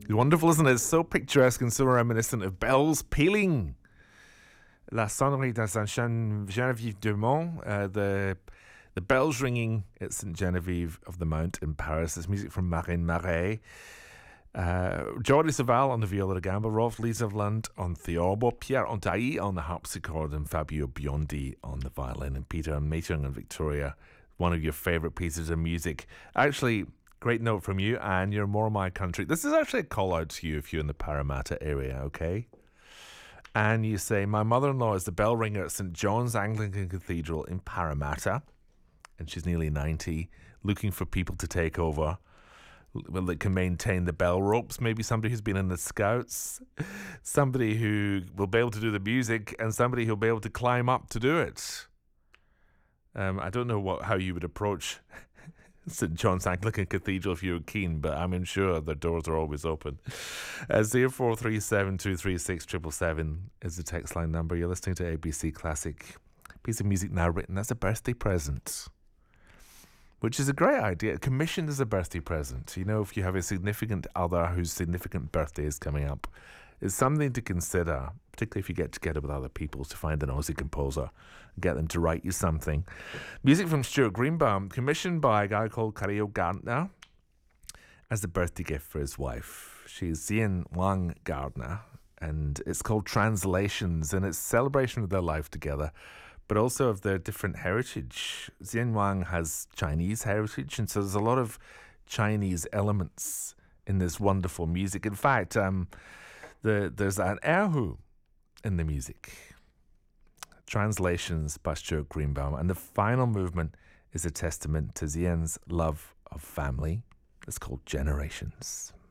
Wonderful, isn't it? It's so picturesque and so reminiscent of bells pealing. La sonnerie de Saint-Geneviève du Mont, the bells ringing at St. Genevieve of the Mount in Paris. This music from Marine Marais. Jordi Savall on the viola da gamba, Rolf Lieserland on theorbo, Pierre Ontailly on the harpsichord, and Fabio Biondi on the violin, and Peter Meitering and Victoria, one of your favourite pieces of music. Actually, great note from you, and you're more my country. This is actually a call out to you if you're in the Parramatta area, okay? And you say, my mother-in-law is the bell ringer at St. John's Anglican Cathedral in Parramatta, and she's nearly 90, looking for people to take over. Well, that can maintain the bell ropes. Maybe somebody who's been in the Scouts, somebody who will be able to do the music, and somebody who'll be able to climb up to do it. I don't know how you would approach St. John's Anglican Cathedral if you were keen, but I'm sure their doors are always open. 0437 236 777 is the text line number. You're listening to ABC Classic. Piece of music now written as a birthday present, which is a great idea. Commissioned as a birthday present. You know, if you have a significant other whose significant birthday is coming up, it's something to consider, particularly if you get together with other people, to find an Aussie composer and get them to write you something. Music from Stuart Greenbaum, commissioned by a guy called Carillo Gardner as a birthday gift for his wife. She's Xian Wang Gardner, and it's called Translations, and it's a celebration of their life together, but also of their different heritage. Xian Wang has Chinese heritage, and so there's a lot of Chinese elements in this wonderful music. In fact, there's an erhu in the music. Translations by Stuart Greenbaum, and the final movement is a testament to Xian's love of family. It's called Generations.